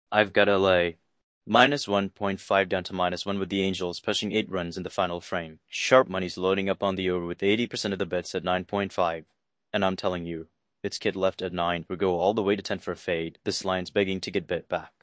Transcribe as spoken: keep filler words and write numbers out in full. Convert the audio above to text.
I've got L A. Minus one point five down to minus one with the Angels pushing eight runs in the final frame. Sharp money's loading up on the over with eighty percent of the bets at nine point five. And I'm telling you, it's kid left at nine. We go all the way to ten for a fade. This line's begging to get bet back.